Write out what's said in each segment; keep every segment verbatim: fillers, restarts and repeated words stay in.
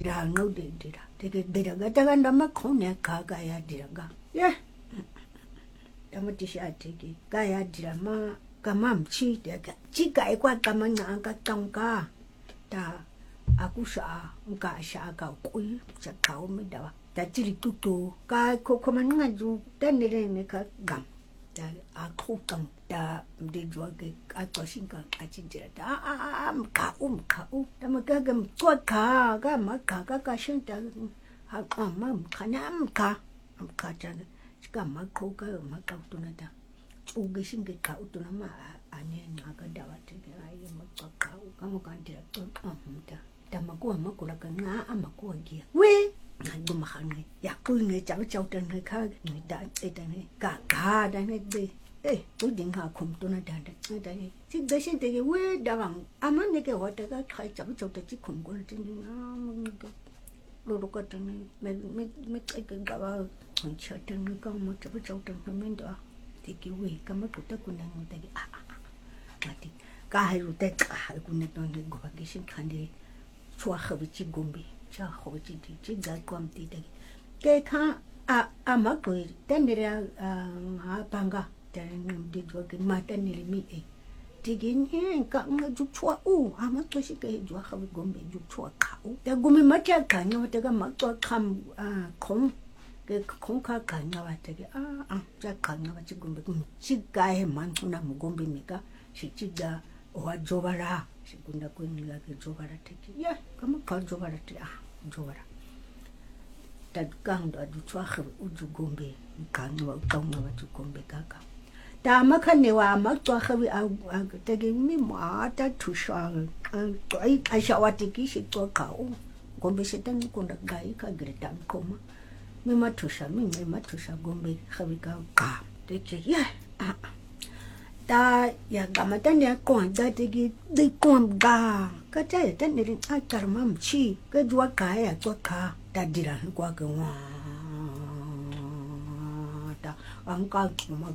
dira no de dira tege dira ga daga ndama khone ka ga ya dira ga ye dama tisha tege ga ya dira ma ka mam chi de ga chi ga kwa ka ma nga ka tong ka ta akusha nga sha ka ku cha ka o me da ta tiri tutu ka ko ko ma nga ju ta ne ne ka gam ta a khu kam ta de jo ke a to shin ka a chi dira ta a ka um ka u ta ma ga gam ko ka ga ma ka ka ka shin ta ha ka ma ka na m ka am ka cha ka ma ko ka ma ka tu na ta u ge shin ke ka u tu na ma a ne nga ka da wa te ke ai ma ka ka u ka mo ka dira to a m ta ta ma ko ma ko la ka nga a ma ko ge we ngu ma khang ne ya ku nge cha cha ta ne ka ne da e ta ne ka ka da ne de eh tu ding ha khum tu na da da da ne chi da shi de we da bang a ma ne ke wa ta ka khai cha cha ta chi khum ko tin ni a ma ne ka lo ro ka ta ne me me me ka ka ba khum cha ta ne ka mo cha cha ta ne me da ti ki we ka ma ku ta ku na ngo ta ki a a a ti ka ha ru ta ka ha ku ne to ne go ba ki shin khan de chua kha bi chi gum bi cha ho chi ti chi ga kwam ti de ke kha a a ma ko ta ne ra a banga ta ne de jo ke ma ta ne mi e ti gi ni ka ma ju chua u a ma to shi ke jo kha bi gum bi ju chua ka u ta gum ma cha ka no ta ga ma to kham a khom ke khom kha ka na wa ta ke a a cha ka na wa chi gum bi chi ga he man na mu gum bi mi ka shi chi ga wa jo ba ra Segunda ko ni la ke jobara te ya kama ka jobara te ah jobara ta kang da du chwa khe u ju gombe ka no ka no wa ju gombe ka ka ta ma kha ne wa ma chwa khe a te ge mi ma ta thu sha to ai a sha wa te ki shi to ka u gombe se tan ko da gai ka gre ta ko ma mi ma thu sha mi mi ma thu sha gombe khe ka ka te ke ya ta ya gama ta ne ko da te gi de ko ga ka ta ta ne rin a tar mam chi ka jwa ka ya to ka ta dira kwa ka wa ta an ka ma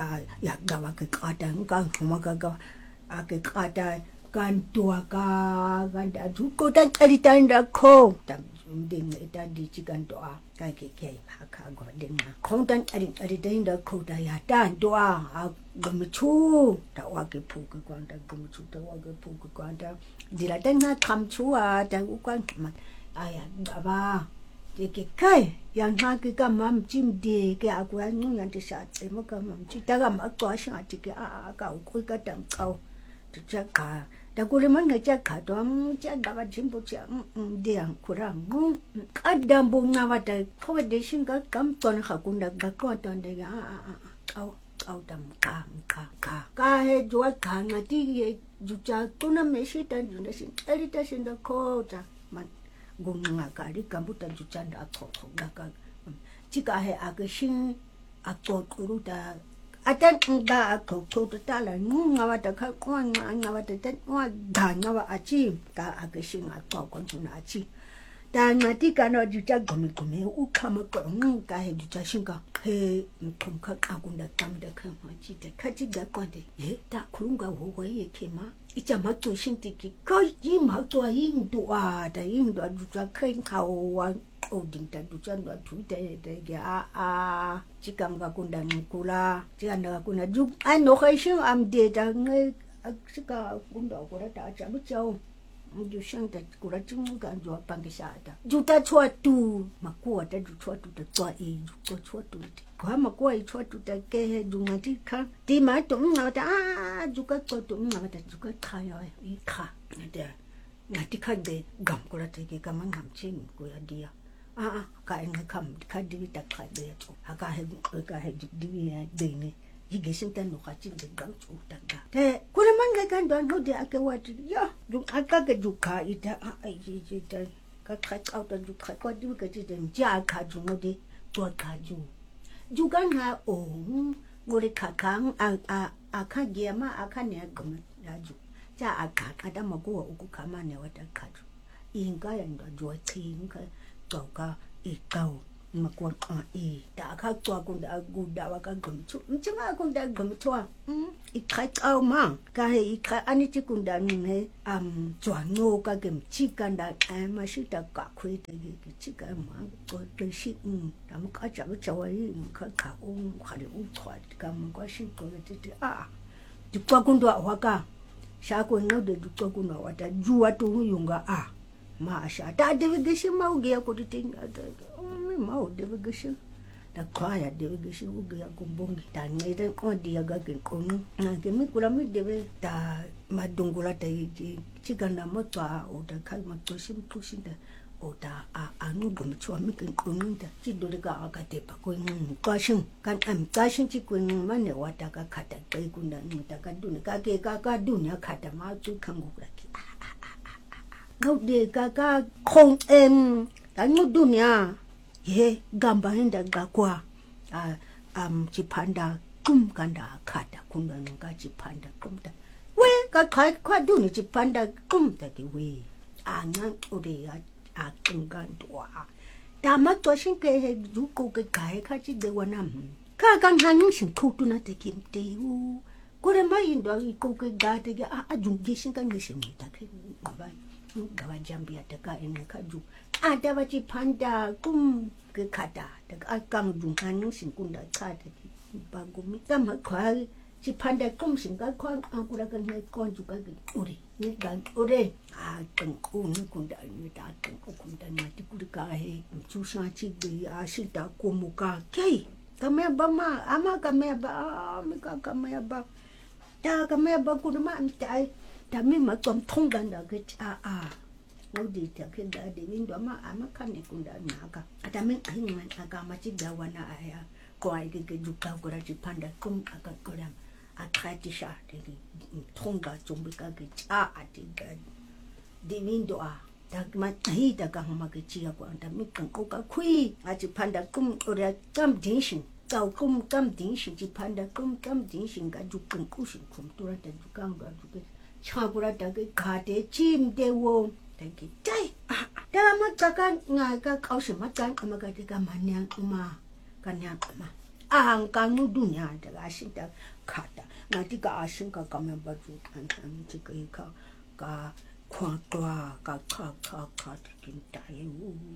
ya gama ka ka ta an ka ma ka ka a ke ka ta kan tua ka kan da ju ko ta ri ta nda ko ta ding ta di chi kan to a ka ke ke ha ka go ding na khong tan ri ri ta nda ko ta ya ta to a gum chu ta wa ke phu ke kwan ta gum chu ta wa ke phu ke kwan ta di la ta na kham chu a ta u kwan ma a ya ba ba ke ke kai yang ha ke ka mam chim de ke a kwa nu yan ti sa te mo ka mam chi ta ga ma ko sha ti ke a ka u ko ka tam kau tu cha ka ta ku le man ga cha ka to am cha da ba chim bu cha de yang ku ra mu ka da bu na wa ta ko de shin ga kam ton kha kun da ga ko ton de ga a a kau au tam ka ka ka ka he jo ka na ti ye ju cha tu na me shi ta ju na shi eri ta shin da ko ta man gung nga ka ri kam bu ta ju cha da ko ko da ka chi ka he a ke shin a to ku ru ta a ta nga a ko ko ta la nu nga wa ta ka ko nga nga wa ta ta wa da nga wa a chi ka a ke shin a to ko ju na chi ta nga ti ka no ju cha gumi gumi u kha ma ko ng ka he ju cha shin ka he thum kha ka kun da tam da kha ma chi ta kha chi ga kwa de ye ta khung ga ho go ye ke ma i cha ma tu shin ti ki ko yi ma to yin du a da yin du ju cha khen kha wa o ding ta du cha do tu te de ga a a chi kam ga kun da ni ku la chi an da kun na ju ai no khai shin am de da nge chi ka kun da ko da ta cha bu chau ju shang da ku ra chung ga jo pang ke sha da ju ta chua tu ma ko da ju chua tu da chua e ju ko chua tu ko ma ko e chua tu da ke ju ma ti kha ti ma tu na da a ju ka ko tu na da ju ka kha ya e kha da na ti kha de gam ko ra te ke ka ma ngam chin ko ya dia a a ka en kam ka di ta kha de tu ha ka he ka he di ya de ne yi ge shin tan no ka chin de gam chu ta ga te ko le man ga kan don no de ake wa ti ya ju aka ga ju ka ita a ai ji ji ta ka kha ka ta ju kha ko di ka ji de ja ka ju no de to ka ju ju ga na o ngo le kha kang a a a kha ge ma a kha ne ga ma ya ju ja a ka ka da ma go u ku ka ma ne wa ta kha ju in ga yan da jo ti ka to ka i ka makwa e da ka tswa kunda guda wa ka gumchu mchinga kunda gumchwa ikhaqa ma ka he ikha aniti kunda ne am tswango ka ke mchika nda mashita ka khwete ke chika ma ko ke shi da mka cha cha wa yi mka ka u khali u tswa ka mka shi ko tete a dikwa kunda wa ka sha ko no de dikwa kunda wa ta juwa to yunga a ma sha ta de gishi ma u ge ko tinga mi ma u de gishi da kwaya de gishi u ge ko bongi ta ne de ko dia ga ke ko na ke mi kula mi de ta madungula ta yi chigana mo twa o da kai ma to sim to sin da o da a anu gum chwa mi ke ko ni da chi do ga ga te pa ko ni ka shin kan am ka shin chi ko ni ma ne wa ta ka khata kai kun da ni ta ka du ni ka ke ka ka du ni khata ma chu khang gu la ki ngau de ka ka khong em ta nu du ni a ye gamba hinda ga kwa a am chi panda kum kanda khata kun da ni ka chi panda kum da we ka khai kwa du ni chi panda kum ta ki we a ngang o de a a kungan dua da ma to shin ke he du ko ke kai ka chi de wana ka kan han shin ko tu na te kim te u ko re ma yin do ko ke ga te a a jung ge shin kan ge shin ta ke ba ga ba jambia ta ka en ka ju a da ba chi panda kum ke khata ta ka kang jung han shin kun da cha ta ba gu mi ta ma khwa chi panda kum shin ka khwa a ku ra kan ne kon ju ka ge uri ni ga ore a kan ko ni kun da ni da kan ko kun da ni ti ku ka he chu sha chi de a shi ta ko mu ka ke ka me ba ma ama ka me ba mi ka ka me ba ta ka me ba ku ma am tai ta mi ma tom thong gan da ke a a no di ta ke da de min do ma ama ka ni kun da na ka ata men ai ni man ka ma chi da wana aya ko ai ke ke ju ka ko ra chi panda kum ka ka ko ra a traite sha de thonga chombe ka ke cha a de ga de min do a da ma ai da ka ma ke chi ko anta mi kan ko ka khui a chi panda kum ko ra kam din shin ka kum kam din shin chi panda kum kam din shin ga ju kan ku shin kum to ra da ju kan ga ju ke cha ko ra da ke ka de chim de wo da ke dai da ma ka ka nga ka ka shi ma kan ma ka de ka ma nya ma ka nya ma ang ka nu du nya da ga shi da ka da na ti ka shin ka ka me ba ju kan kan chi ka ka ka kwa kwa ka ka ka ka kin ta yu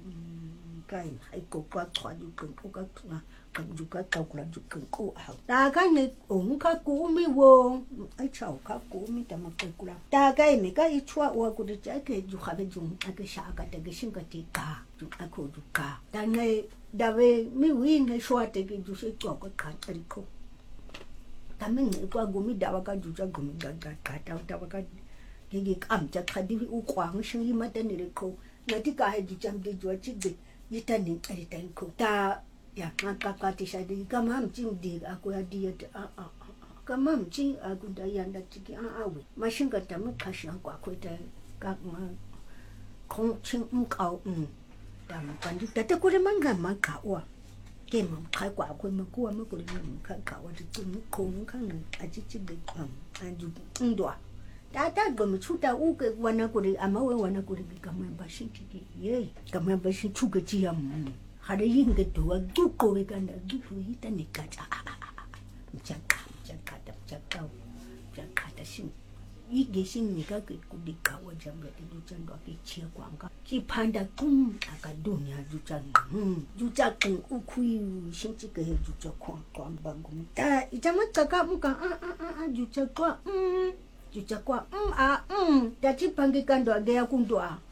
kai ai ko ka kwa ju kan ko ka ka kan ju ka ka ku ju kan ko a ta ka ne ong ka ku mi wo ai chao ka ku mi ta ma ku la ta ka me ka i chwa wa ku de cha ke ju kha be ju a ke sha ka de ke shin ka ti ka ju a ko ju ka ta ne da we mi wi ne shwa te ke ju se ko ka ta ri ko ta me ne kwa gu mi da wa ka ju cha gu mi ga ga ka ta ta wa ka ke ke am cha kha di u kwang shin yi ma ta ne ko na ti ka he ju cham de ju chi de yi ta ni ta ta ko ta ya ma ka ka ti sha de ka ma mchin de a ko ya di ya a a ka ma mchin a ku da ya nda ti ki a a we ma shin ka ta ma ka sha kwa ko ta ka ma kong chin um ka um ta ma kan ju ta ta ko re ma nga ma ka wa ke ma ka kwa ko ma ko ma ko re ma ka ka wa ti ku ko ka a chi chi de am a ju ndo ta ta go mi chu ta u ke wa na ko re a ma we wa na ko re ka ma ba shin ki ye ka ma ba shin chu ke ji ya hada yin ga duwa duko we ganda duko ita ne ka ta jaka jaka da jaka jaka da shin yi ge shin ne ka ku di ka wa jamba da dujan do ke ci kwanga ki panda kum aka dunya dujan hmm duja kan ku ku shin ci ga duja kwan kwan bangum ta ita ma ka ka mu ka a a a duja kwa hmm duja kwa hmm a hmm da ci pangi kan do ga ya kun do a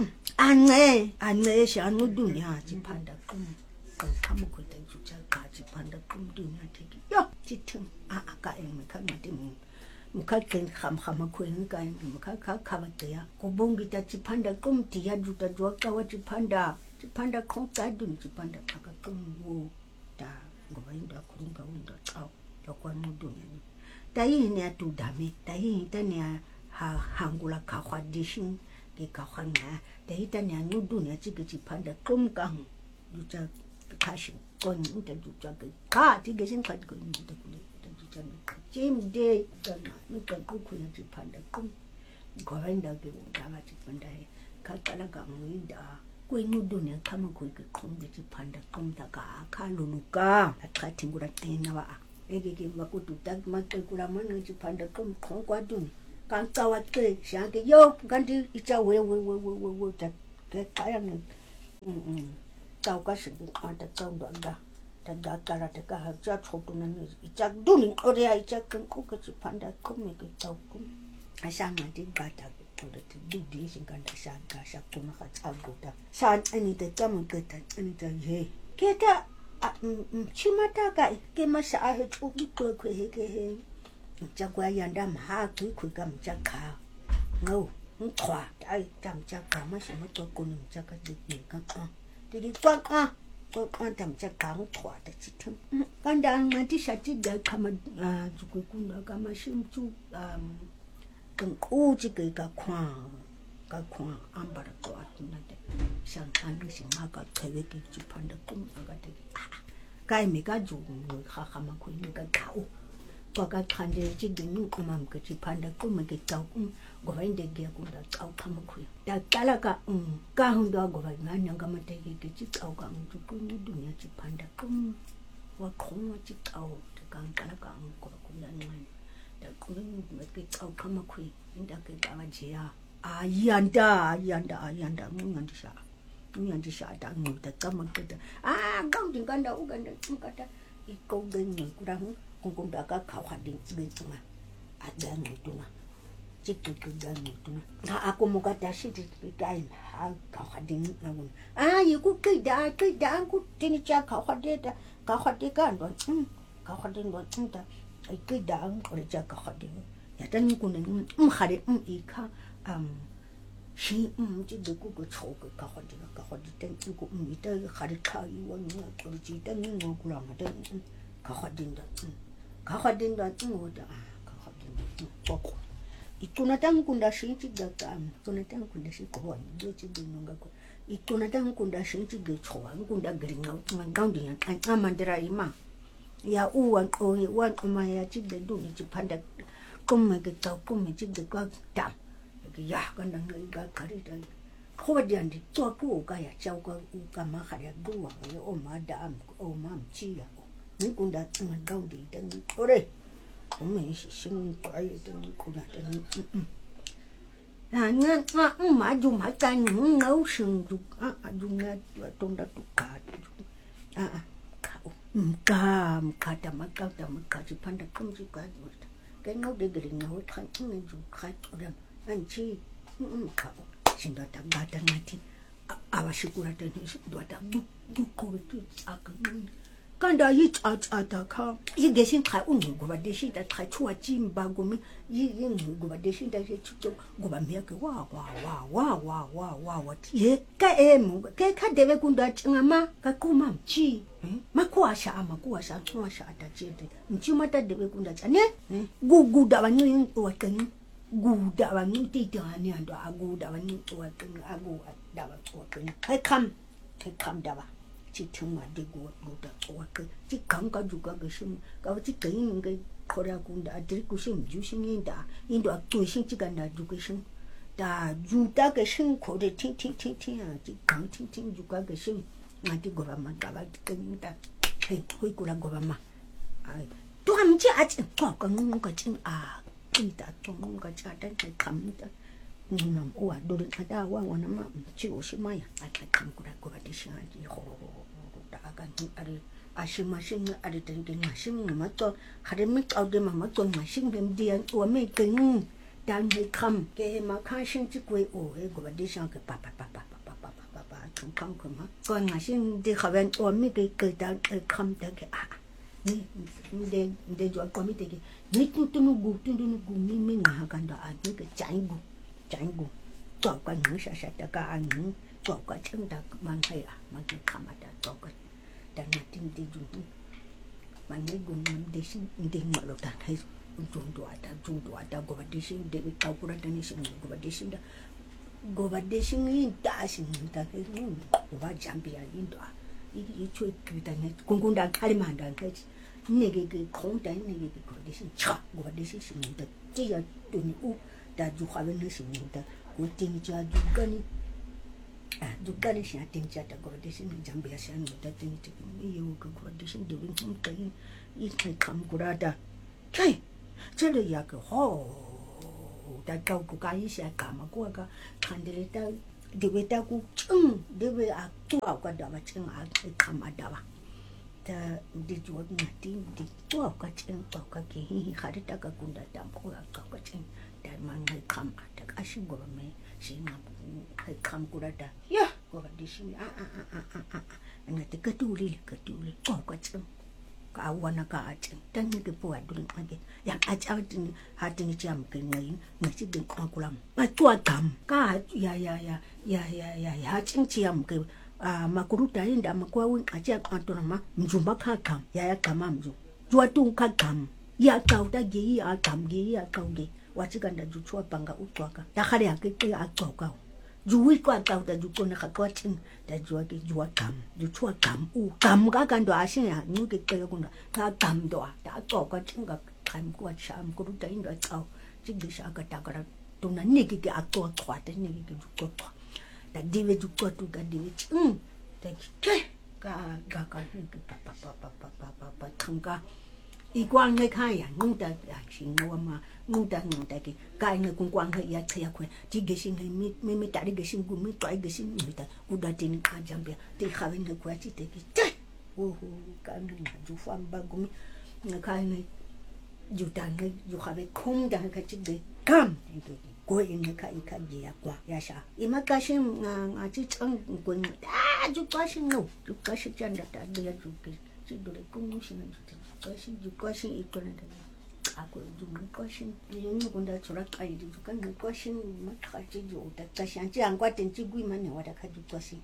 ane ane sha no dunya ji panda kum kan kamu ko ta juja ka ji panda kum dunya te ki yo ji tum a a ka en ka ma te mu mu ka ken kham kham ko en ka en mu ka ka ka ba te ya ko bongi ta ji panda kum ti ya ju ta jo ka wa ji panda ji panda ko ta dun ji panda ka ka kum wo ta go ba inda ko nga unda ta yo kwa no dunya ni ta yi ne tu da me ta yi ta ne ha hangula ka khwa dishin ke ka khana da ita ne anu dunya chi ke chi panda kum ka ju cha ka shi ko ni ta ju cha ka ti ge shin ka ko ni ta ku ta ju cha ni jim de ta ni ka ku ku ni chi panda kum ko ran da ge da ma chi panda ka ka la ka mu da kwencuduni yaqhama khuyike qhombe chiphanda qhomda ka khaluluka aqhathi ngura qina ba ekeke bakuduta maqekula manje chiphanda qhom qhom kwaduni kancawa xe shanke yo kanti icha we we we we we ta ke qaya ngi mm tau ka shi qata tau ndo anda ta da kala ta ka ha cha chotu na ni icha duni ore ya icha kan ko ka chiphanda qhom ke tau kum ashanga dingata ode du di singanda shanga shakuna khatsaguta san ani te kamuketa ani te he keta chimata ka ke masha a he chuki ko ko he ke he chakwa yanda ma ku ku ka mchaka no nkhwa ai tam chaka ma shi mo to ko ni mchaka de ka ka de di kwa ka ko ka tam chaka nkhwa ta chitum kanda ngati shati ga kama jukukunda kama shimchu um更估计给个矿，个矿安排的多那的，像俺这些那个特别给就盘的工那个的啊，该没个做，哈哈嘛可以那个搞，我个看着这个弄我们个就盘的工没个搞工，我们得给工的搞他们可以，但但那个嗯，搞很多我们俺两个嘛得给给就搞个，就工你度呢就盘的工，我空我就搞，就刚刚那个我工人们。Kuning ke kau kama kui inda ke kama jia ayanda ayanda ayanda ngandi sha ngandi sha da ngunda kama keda ah kau dinganda uganda ngata iko genye kurang kungunda ka khawadi ngituma ada ngituma cikku gangi tuna na aku muka dashi di kai ha khawadi ngagun ah yiku ke da ke da ku tini cha khawadi da khawadi kan don khawadi don tunda ai cái đảng của cha cả họ đi nhà tân của này um hà đi um ý cả um khi um chỉ được của chỗ cái cả họ đi cả họ đi tân của um ý tới hà đi khai yêu anh mà của chỉ tân những người của làm ở đây cả họ đi đó cả họ đi đó ngồi đó cả họ đi đó có có itu na tân của đã sinh chỉ được um itu na tân của đã sinh của anh đôi chỉ được nông cái itu na tân của đã sinh chỉ được chỗ anh của đã gửi ngau mà ngau đi anh anh mà ra ima ya uwan oye wan uma ya chide du ni chipanda kuma ke tau kuma chide ka tam ke ya kan dang ga kari dai ko dian di to ku ga ya chau ka u ka ma kha ya du wa ya o ma da am o ma chi ya ni kun da ma gau di dan ore o me shi shin kai dan ku da dan na nga nga ma ju ma ka ni ngau shin du a du na tong da tu ka a a mka mka ta maka ta maka ji panda kum ji ka ji cái ngau de gari ngau than ngi ju ka ram an chi mka shin da ta ga ta ngati awa shikura ta ni do ta bu bu ko tu aka kan da yi cha cha ta ka yi ge shin ka un go ba de shi da ta chua ji ba go mi yi yi go ba de shi da shi chu go ba me ke wa wa wa wa wa wa wa wa ye ka e mu ke ka de ve kun da chinga ma ka ku ma chi ma ku asha ama ku asha ku asha ta chi de chi ma ta de ve kun da cha ne gu gu da ba ni wa kan gu da ba ni ti ta ni ando a gu da ba ni wa kan a gu da ba wa kan kai kam kai kam da ba chỉ thương mà đi qua qua đã qua cái chỉ không có dùng cái sinh cái chỉ cái những cái khó ra cũng đã để cái sinh dùng sinh in đã in đó tuổi sinh chỉ cần là dùng cái sinh đã dùng ta cái sinh khó để thiên thiên thiên thiên à chỉ không thiên thiên dùng cái sinh mà đi qua mà cả cái cái những ta hey hồi qua qua mà ai tôi làm chi à chỉ có cái những cái chuyện à cái ta trong cái cha đang cái khăm ta nằm ủa đồ điện thoại đã qua qua nó mà chịu xí mai à cái khăm qua qua đi sinh gì khó kan ari ashi machine ari ten ten machine ma to hare mi au de ma to machine bem dian o me ken dan he kam ke ma kha shin chi kwe o he go ba de shang ke pa pa pa pa pa pa pa pa pa chung kam ko ma ko machine de khaben o me ke ke dan kam da ke a ni de de jo ko mi te ke ni tu tu nu gu tu nu gu mi mi na kan da a ni ke chai gu chai gu to ka nu sha sha ta ka an to ka chung da man hai a ma ke kam da to ka dan natin di juntu mani gun nam desin ndi malo dan hai juntu ada juntu ada go desin de ka pura dan sin go desin da go desin in da sin da ke ni go jambi ya in da i i chui ki da ne gun gun dan kali man dan ke ne ge ge khong dan ne ge go desin cha go desin sin da ji ya tu ni u da ju kha ben sin da go tin ja ju ga ni Dukani shi atin chata coronation Zambia shan that thing you coronation doing something it can come kurada kai chele yak ho da kau ku kai sha kama ko ka khandele ta de beta ku chung de be a tu a ka da ba chung a kama da ba ta di jo na ti di tu a ka chung to ka ki hi khari ta ka kunda ta ko ka ka chung da man mai kama ta ka shi go me shi na kai kam kurada ya ko di shi a a a a a na te ka tu li ka tu li ko ka chung ka wana ka chung tan ni ke po adun age ya a cha tin ha tin cham ke ngai na chi den ko kulam ma tua kam ka ya ya ya ya ya ya ya chung chiam ke a makuruta inda makwa win a cha ka to na ma mjumba ka kam ya ya kama mju jua tu ka kam ya ka uta ge ya kam ge ya ka ge wa chi kan da ju chua panga u chua ka da khare ya ke ke a chwa ka juwi kwa ka da ju ko na ka ko chin da jua ke jua kam ju chua kam u kam ka kan do a shin ya nu ke ke ko na ka kam do da chwa ka chin ka kam ko cha am ko da in da chao chi ge sha ka ta ka to na ni ke ke a chwa chwa da ni ke ju ko chwa da di we ju ko tu ka di we um da ke ka ka ka pa pa pa pa pa pa pa pa thang ka i quang ngay khai à ngung ta à chỉ ngô mà ngung ta ngung ta cái cái ngay cũng quang hay ya thấy quên chỉ cái sinh hay mi mi mi tại cái sinh cũng mi tại cái sinh mi ta cũng đã tin cái jam bia thì khai ngay quay chỉ thấy cái chết ô ô cái này là du phàm ba cũng ngay khai ngay du ta ngay du khai không đã cái chỉ để cam quay ngay khai khai gì à qua ya sa ima cái sinh à chỉ chẳng quên à du cái sinh no du cái sinh chân đã đã dia du cái chỉ được cũng sinh Question, you question equal and I could do my question. You know, when that's right, I do can do question. Much I did you that question. I'm quite in Chigui money. What I can do question.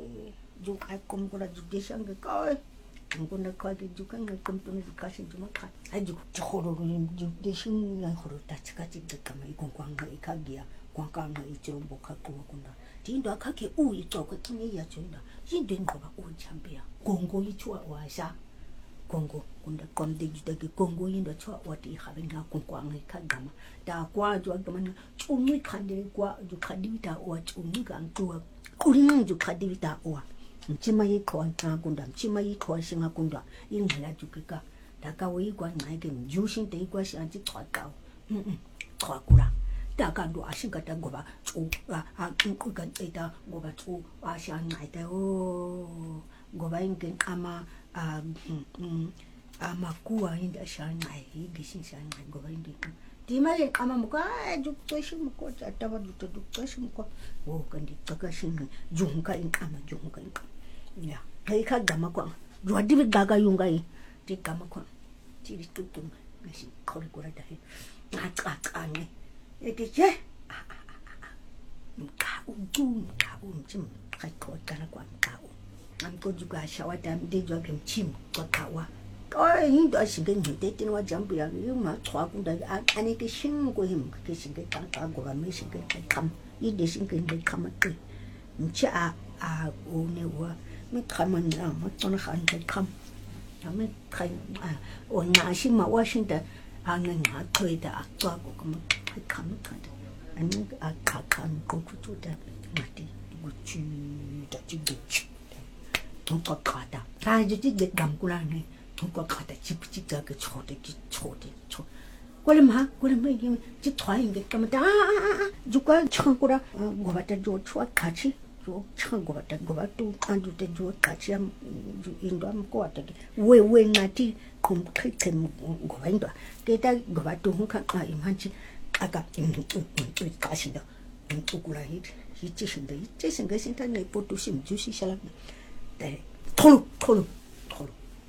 You I come to education. The guy I'm going to call it. You can come to education to my cat. I do horror in education. I horror that's got it. The Kamai Kwanga Ikagia, Kwankanga, Ichombo Kakuna. Tindo Kaki, oh, you talk with me, Yachunda. You didn't go old champion. Congo, you was a Congo. Kunda komde jitake Congo yinda chwa wati khabinga kunkwa ngai kagama da kwa jwa gamana chumi khande kwa ju khadita wa chumi kan tuwa kurin ju khadita wa mchima yi kwa ta kunda mchima yi kwa singa kunda ingela jukika da ka wi kwa ngai ke mjushin te kwa sha ji thwa ka mm thwa kula da ka ndo ashinga ta goba chu a a ku kan eta goba chu a sha ngai ta o goba ingen ama a mm amakuwa inda shanai gishin shanai go indi dimale kama muka duktoshi muko tatawa duktoshi muko wo kandi takashin junka in kama junka in ya kai ka gama kwa jwadi bi gaga yunga yi ti gama kwa ti ri tutum gashi kore kore da he na ka ka ne yake je ka udu ka unjim kai ko kala kwa ka am ko juga shawata de jogem chim kwa kawa 어 인도 신경 되는 와 잠비야 이마 twagunda 아니 그 신고 힘 그 신경 땅하고 가면 신경 감 이게 신경 감았대 진짜 아 오네와 뭐 가면 뭐 저는 한테 감 다음에 가아 오나시마 와신다 아는 아 토이다 twag고 그럼 감을 간다 아니 아 가간 고구조다 맞디 고추다 지기치 또 가다 다 이제 이게 감구라네 통과 가다 집집다 그 초대기 초대 초 그럼 그럼 이게 지 토인게 그러면 아 주가 청고라 고바다 조 초아 같이 조 청고바다 고바도 안주대 조 같이 함 인도 함 고바다 왜왜 나티 kum 크kem 고바인도 게다 고바도 홍카 아 임한지 아까 음 가시다 누구라히 이치신데 이치신 거 신탄에 보도심 주시샬라 네 토로 토로 토로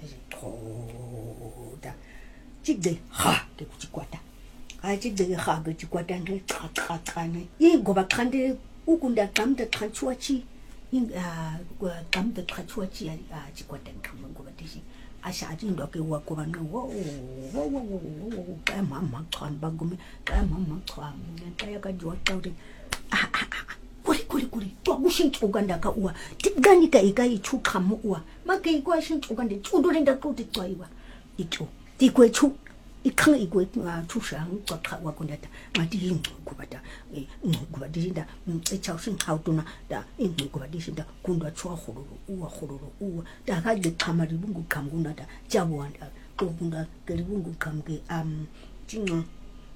다 찍대 하 그 찍과다 아 찍대 하그 찍과다 네 카카카네 이 고바 칸데 우군다 감다 칸추아치 인아 감다 칸추아치 아 찍과다 그런 거 같으시 아샤진도 그 와고만 워워워워 까마마 칸 방금에 까마마 칸 내가 좋았다우리 아 kuri kuri kuri to bushin tsuganda ka uwa tigani ka igai chu kamu uwa makai kwa shin tsuganda tsudore da ko ti twaiwa ito ti kwe chu ikang igwe ngathusha ngixoxa wakundata ngathi ingcukuba da ingcukuba dishinda echa usinkhawutuna da ingcukuba dishinda kundwa chwa khululu uwa khululu uwa da ka liqhama libungu qhamkuna da jabwanda kokunda kelibungu qhamke am tinga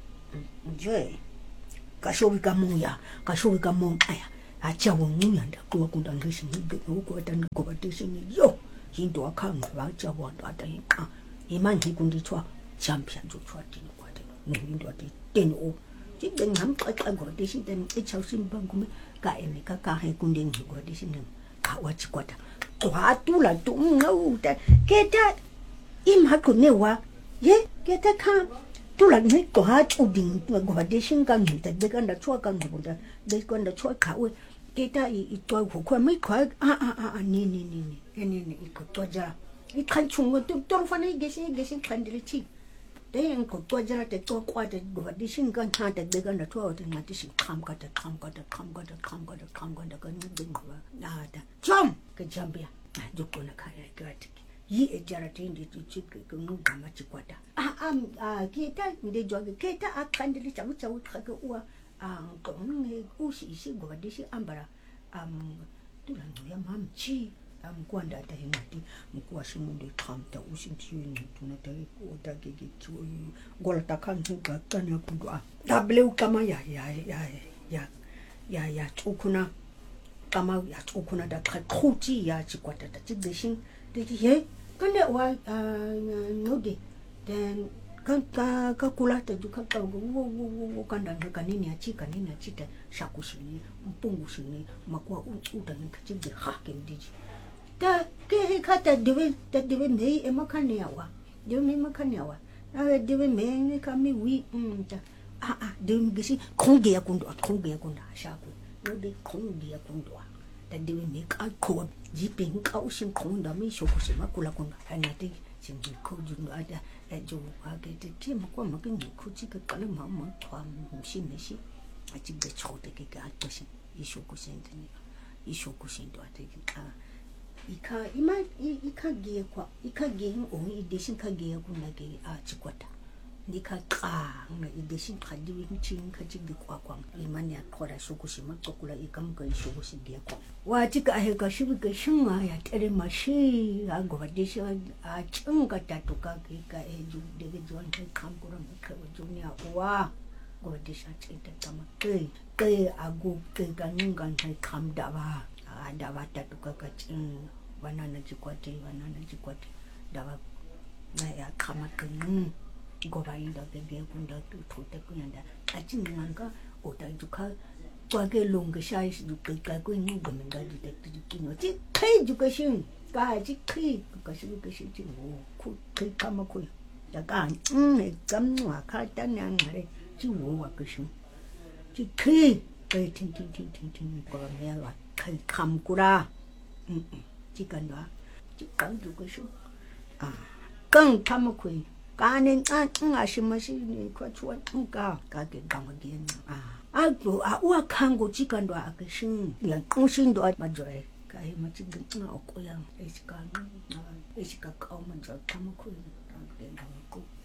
nje kashowi kamoya kashowi kamoya achawo ngiyanda kokunda ngishi ngikukwata ngoba dishinda yo into akhanga bajabwanda atayinqa imanje kundithwa champion zothwadini kwade nginto ati ten o jibe ngamxaxa ngode ishinto echa usimbangume ka emeka ka he kunde ngikode ishinto ka wathi kwada qwatula tu ngawuta keta imhaqo newa ye keta kha tula ngi qwathu ding ngode shinga ngita bekanda thwa ka ngibunda bekanda thwa khawe keta iqwa khokho miqwa a a a ni ni ni ni iqotwaja ikhanchungo torufana igesi igesi khandile chi then ngotwajala te qokwade ngoba dishinga nthanda bekanda thwa uthi ngathi siqhamka ta qhamka ta qhamka ta qhamka ta qhamka ta kancube ngqoba nada jam ke jambia ndoqona khaya ngathi yi ejara tindi tshike ngqama chikwata ah am kita nde jwaga kita akhandile chawu chawu khake uwa ah ngqonge ushi ngoba dishi ambara am tulanzo ya mamchi amkwanda ta hingati mkuwa shimunde khamta ushintshini tunata ota keke tso ngola takhantu qaqana kundwa dable ukama ya ya ya ya ya ya tsukuna kama ya tsukuna da qhuti ya chikwata ta tsidishin tithi he kande wa ngode then ka ka kula ta duka ka wo wo kanda ngaka nini ya chika nini ya chita shakushini mpungu shini makwa uta ngikachide hake ndiji ta ke khata debe ta debe me emakhanewa debe me emakhanewa na debe me ne kami wi umta a a debe ngisi khonge ya kundwa khonge ya kundwa shaku no de khonge ya kundwa ta debe me ka kho jipe nka ushin khonda me shoko se makula kundwa anati singi khoju ada ejo age te ti makwa makin khoji ka kala mama thwa mshi meshi achi ge chote ke ka toshi ishoko senteni ishoko sento ateki ka ika ima ika ge kwa ika ge o ideshin ka ge kuna ge a chikwata ndika qa na ideshin khadiwi nchin ka chigi kwa kwa imani ya khora shokushima xokula ikamka ishokushige kwa wathi ka he ka shibi ka shinga ya tere mashi ango badesha a chinga tatuka ke ka eju dege jon ka khamkura mkhe junia wa go badesha chita kama ke ke agu ke ka ninga ntai khamda ba ada bata tuka chin banana chikwati banana chikwati dawa na ya kama kin goba inda bege kunda tuta kuyanda achinanga otajuka kwake longa shai duka ka kuni gomenga dite kino ti kai education ka ji kai ka shi ka shi ti wo ku kai kama ku ya ka mm zamwa ka tanangare ji wo wa ka shi ti kai kai tin tin tin tin ko me wa kai kam kura mm chikandwa chikandu ko shu ah kang kama ku kanen nga shimashi ni kwa chwa nga ka ke kama gen ah ago a wa khango chikandwa akishin ya kushindo majore ka he machinga nga okoya esika esika kauma jo kama ku ke kama ku